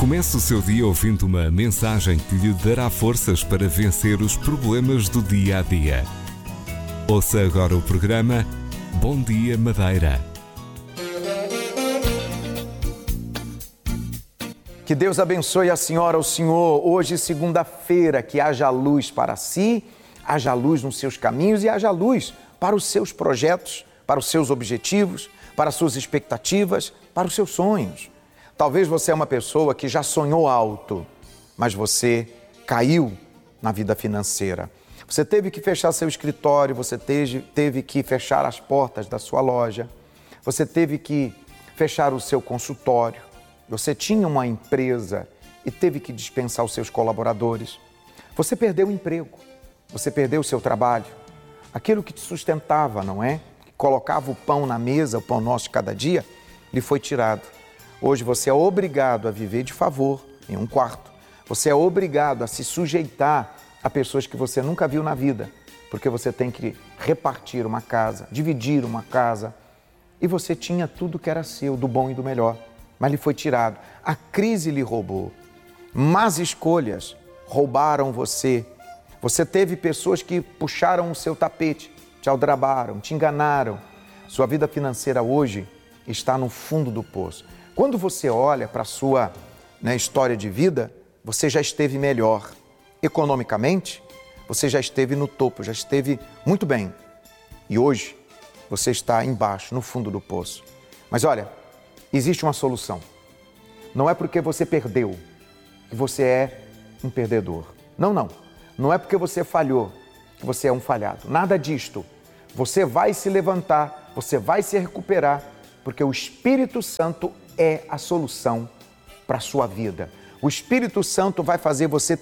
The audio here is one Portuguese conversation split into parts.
Comece o seu dia ouvindo uma mensagem que lhe dará forças para vencer os problemas do dia a dia. Ouça agora o programa Bom Dia Madeira. Que Deus abençoe a senhora, o senhor. Hoje, segunda-feira, que haja luz para si, haja luz nos seus caminhos e haja luz para os seus projetos, para os seus objetivos, para as suas expectativas, para os seus sonhos. Talvez você é uma pessoa que já sonhou alto, mas você caiu na vida financeira. Você teve que fechar seu escritório, você teve que fechar as portas da sua loja, você teve que fechar o seu consultório, você tinha uma empresa e teve que dispensar os seus colaboradores. Você perdeu o emprego, você perdeu o seu trabalho, aquilo que te sustentava, não é? Que colocava o pão na mesa, o pão nosso de cada dia, lhe foi tirado. Hoje você é obrigado a viver de favor em um quarto. Você é obrigado a se sujeitar a pessoas que você nunca viu na vida, porque você tem que repartir uma casa, dividir uma casa. E você tinha tudo que era seu, do bom e do melhor, mas lhe foi tirado. A crise lhe roubou. Más escolhas roubaram você. Você teve pessoas que puxaram o seu tapete, te aldrabaram, te enganaram. Sua vida financeira hoje está no fundo do poço. Quando você olha para a sua história de vida, você já esteve melhor. Economicamente, você já esteve no topo, já esteve muito bem. E hoje, você está embaixo, no fundo do poço. Mas olha, existe uma solução. Não é porque você perdeu que você é um perdedor. Não. Não é porque você falhou que você é um falhado. Nada disto. Você vai se levantar, você vai se recuperar, porque o Espírito Santo é a solução para a sua vida. O Espírito Santo vai fazer você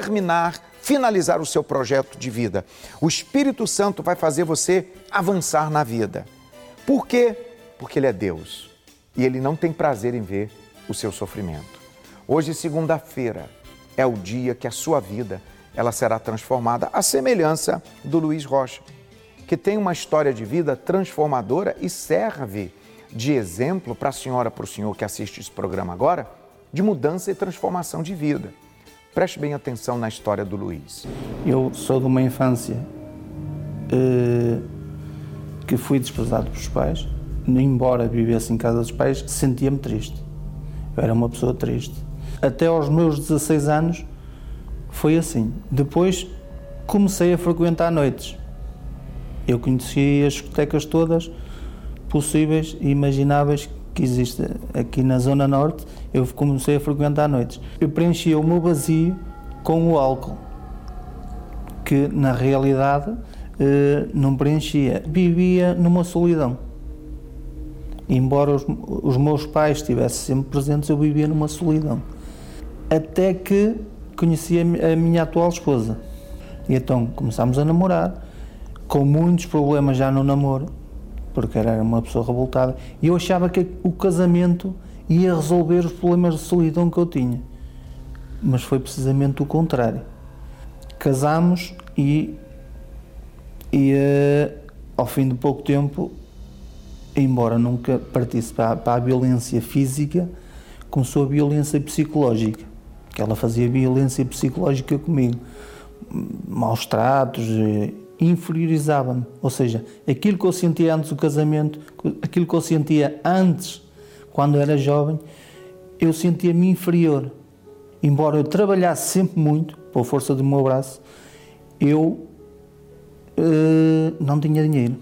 finalizar o seu projeto de vida. O Espírito Santo vai fazer você avançar na vida. Por quê? Porque Ele é Deus e Ele não tem prazer em ver o seu sofrimento. Hoje, segunda-feira, é o dia que a sua vida ela será transformada à semelhança do Luiz Rocha, que tem uma história de vida transformadora e serve de exemplo para a senhora, para o senhor que assiste esse programa agora, de mudança e transformação de vida. Preste bem atenção na história do Luiz. Eu sou de uma infância que fui desprezado pelos pais. Embora vivesse em casa dos pais, sentia-me triste. Eu era uma pessoa triste. Até aos meus 16 anos foi assim. Depois comecei a frequentar noites. Eu conheci as discotecas todas possíveis e imagináveis que existe aqui na Zona Norte. Eu comecei a frequentar noites. Eu preenchia o meu vazio com o álcool, que na realidade não preenchia. Vivia numa solidão. Embora os meus pais estivessem sempre presentes, eu vivia numa solidão. Até que conheci a minha atual esposa. E então começámos a namorar, com muitos problemas já no namoro, porque era uma pessoa revoltada, e eu achava que o casamento ia resolver os problemas de solidão que eu tinha. Mas foi precisamente o contrário. Casámos e ao fim de pouco tempo, embora nunca partisse para a violência física, começou a violência psicológica, que ela fazia violência psicológica comigo, maus tratos, inferiorizava-me, ou seja, aquilo que eu sentia antes do casamento, aquilo que eu sentia antes, quando era jovem, eu sentia-me inferior. Embora eu trabalhasse sempre muito, pela força do meu braço, eu não tinha dinheiro.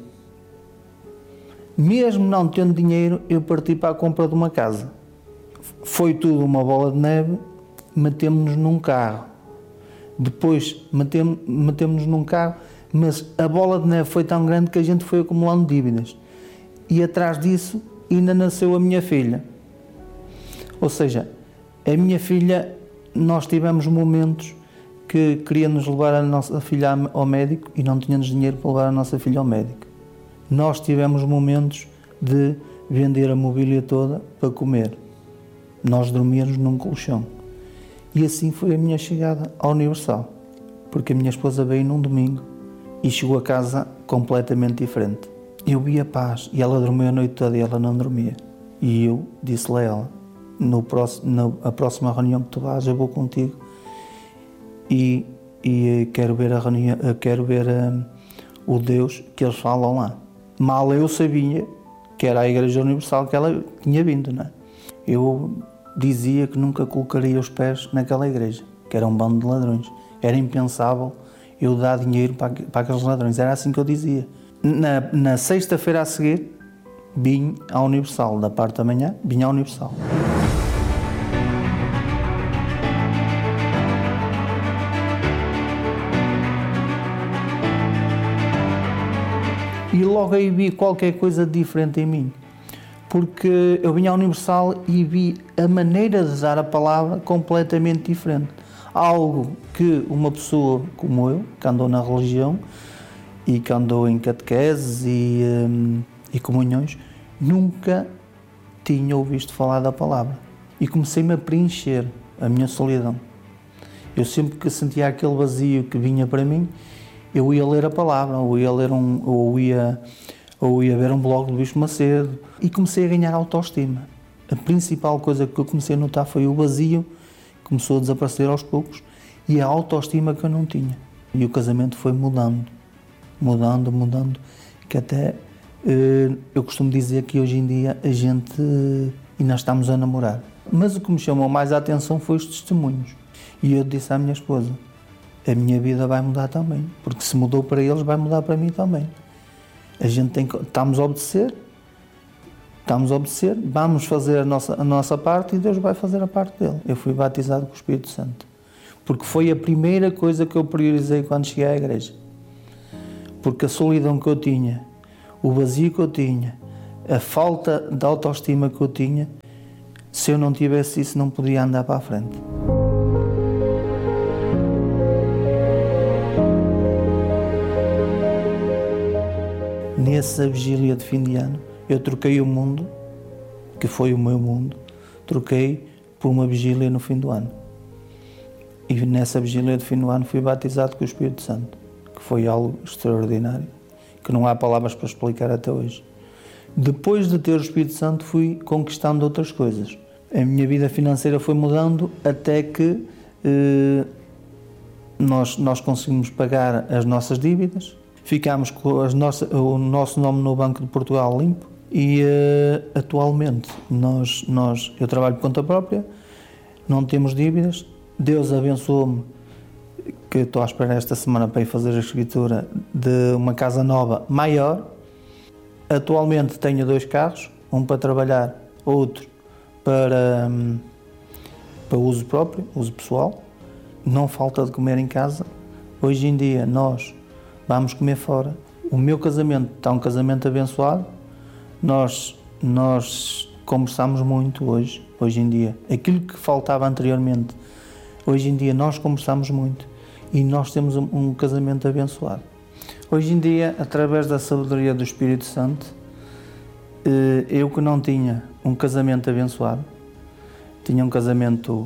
Mesmo não tendo dinheiro, eu parti para a compra de uma casa. Foi tudo uma bola de neve, metemos-nos num carro. Depois metemos-nos num carro, mas a bola de neve foi tão grande que a gente foi acumulando dívidas. E atrás disso ainda nasceu a minha filha. Ou seja, a minha filha, nós tivemos momentos que queríamos levar a nossa filha ao médico e não tínhamos dinheiro para levar a nossa filha ao médico. Nós tivemos momentos de vender a mobília toda para comer. Nós dormíamos num colchão. E assim foi a minha chegada ao Universal. Porque a minha esposa veio num domingo e chegou a casa completamente diferente. Eu vi a paz e ela dormiu a noite toda e ela não dormia. E eu disse-lhe a ela, a próxima reunião que tu vais, eu vou contigo e quero ver a reunião, quero ver o Deus que eles falam lá. Mal eu sabia que era a Igreja Universal que ela tinha vindo, não é? Eu dizia que nunca colocaria os pés naquela igreja, que era um bando de ladrões. Era impensável eu dar dinheiro para aqueles ladrões, era assim que eu dizia. Na sexta-feira a seguir, vim à Universal, da parte da manhã, vim à Universal. E logo aí vi qualquer coisa diferente em mim, porque eu vim à Universal e vi a maneira de dar a palavra completamente diferente. Algo que uma pessoa como eu, que andou na religião e que andou em catequeses e comunhões, nunca tinha ouvido falar da palavra. E comecei-me a preencher a minha solidão. Eu sempre que sentia aquele vazio que vinha para mim, eu ia ler a palavra, ou ia ver um blog do Bispo Macedo, e comecei a ganhar autoestima. A principal coisa que eu comecei a notar foi o vazio que começou a desaparecer aos poucos e a autoestima que eu não tinha. E o casamento foi mudando, que até eu costumo dizer que hoje em dia a gente ainda estamos a namorar. Mas o que me chamou mais a atenção foi os testemunhos. E eu disse à minha esposa, a minha vida vai mudar também, porque se mudou para eles, vai mudar para mim também. A gente estamos a obedecer, vamos fazer a nossa parte e Deus vai fazer a parte dele. Eu fui batizado com o Espírito Santo, porque foi a primeira coisa que eu priorizei quando cheguei à igreja. Porque a solidão que eu tinha, o vazio que eu tinha, a falta de autoestima que eu tinha, se eu não tivesse isso, não podia andar para a frente. Nessa vigília de fim de ano, eu troquei o mundo, que foi o meu mundo, troquei por uma vigília no fim do ano. E nessa vigília de fim do ano fui batizado com o Espírito Santo, que foi algo extraordinário, que não há palavras para explicar até hoje. Depois de ter o Espírito Santo, fui conquistando outras coisas. A minha vida financeira foi mudando até que nós conseguimos pagar as nossas dívidas, ficámos com o nosso nome no Banco de Portugal limpo e atualmente eu trabalho por conta própria, não temos dívidas. Deus abençoou-me, que estou à espera esta semana para ir fazer a escritura de uma casa nova maior. Atualmente tenho 2 carros, um para trabalhar, outro para uso próprio, uso pessoal. Não falta de comer em casa. Hoje em dia nós vamos comer fora. O meu casamento está um casamento abençoado. Nós conversamos muito hoje em dia. Aquilo que faltava anteriormente, hoje em dia nós conversamos muito e nós temos um casamento abençoado. Hoje em dia, através da sabedoria do Espírito Santo, eu que não tinha um casamento abençoado, tinha um casamento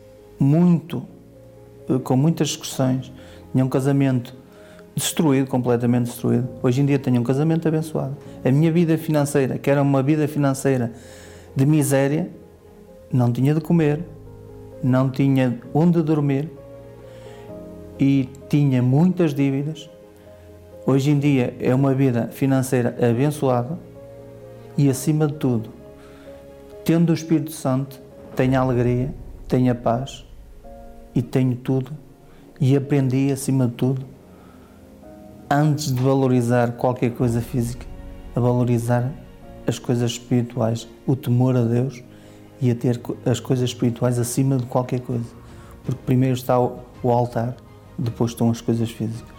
com muitas discussões, tinha um casamento destruído, completamente destruído. Hoje em dia tenho um casamento abençoado. A minha vida financeira, que era uma vida financeira de miséria, não tinha de comer, não tinha onde dormir e tinha muitas dívidas. Hoje em dia é uma vida financeira abençoada e, acima de tudo, tendo o Espírito Santo, tenho a alegria, tenho a paz e tenho tudo. E aprendi, acima de tudo, antes de valorizar qualquer coisa física, a valorizar as coisas espirituais, o temor a Deus e a ter as coisas espirituais acima de qualquer coisa. Porque primeiro está o altar, depois estão as coisas físicas.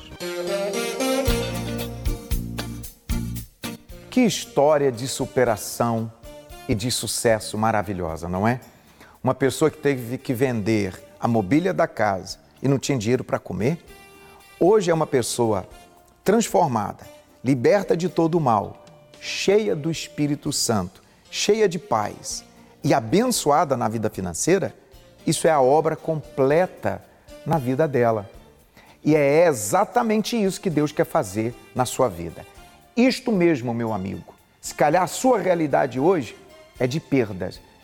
Que história de superação e de sucesso maravilhosa, não é? Uma pessoa que teve que vender a mobília da casa e não tinha dinheiro para comer, hoje é uma pessoa transformada, liberta de todo o mal, cheia do Espírito Santo, cheia de paz e abençoada na vida financeira. Isso é a obra completa na vida dela. E é exatamente isso que Deus quer fazer na sua vida. Isto mesmo, meu amigo. Se calhar a sua realidade hoje é de perdas,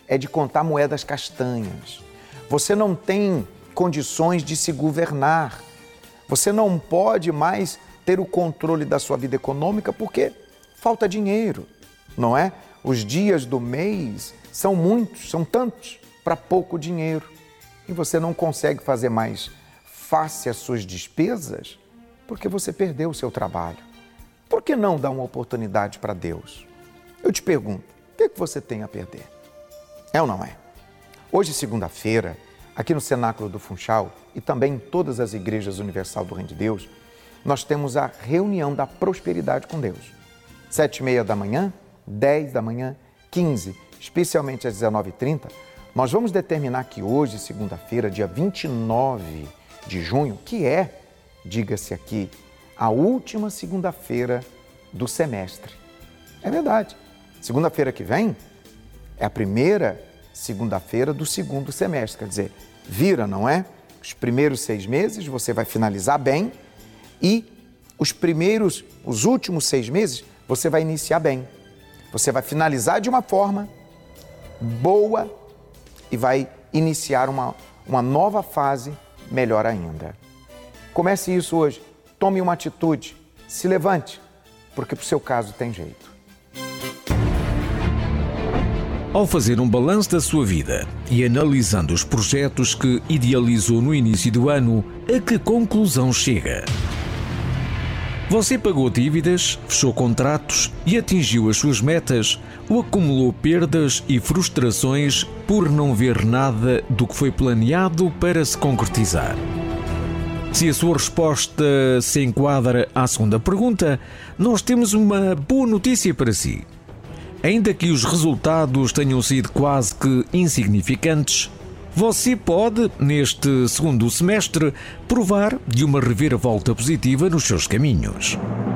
é de contar moedas castanhas. Você não tem condições de se governar. Você não pode mais ter o controle da sua vida econômica porque falta dinheiro, não é? Os dias do mês são muitos, são tantos, para pouco dinheiro. E você não consegue fazer mais face às suas despesas porque você perdeu o seu trabalho. Por que não dar uma oportunidade para Deus? Eu te pergunto, o que você tem a perder? É ou não é? Hoje, segunda-feira, aqui no Cenáculo do Funchal e também em todas as igrejas universal do Reino de Deus, nós temos a reunião da prosperidade com Deus. 7h30 da manhã, 10 da manhã, 15, especialmente às 19h30, nós vamos determinar que hoje, segunda-feira, dia 29 de junho, que é, diga-se aqui, a última segunda-feira do semestre. É verdade. Segunda-feira que vem é a primeira segunda-feira do segundo semestre. Quer dizer, vira, não é? Os primeiros 6 meses você vai finalizar bem e os últimos 6 meses você vai iniciar bem. Você vai finalizar de uma forma boa e vai iniciar uma nova fase melhor ainda. Comece isso hoje. Tome uma atitude. Se levante, porque para o seu caso tem jeito. Ao fazer um balanço da sua vida e analisando os projetos que idealizou no início do ano, a que conclusão chega? Você pagou dívidas, fechou contratos e atingiu as suas metas ou acumulou perdas e frustrações por não ver nada do que foi planeado para se concretizar? Se a sua resposta se enquadra à segunda pergunta, nós temos uma boa notícia para si. Ainda que os resultados tenham sido quase que insignificantes, você pode, neste segundo semestre, provar de uma reviravolta positiva nos seus caminhos.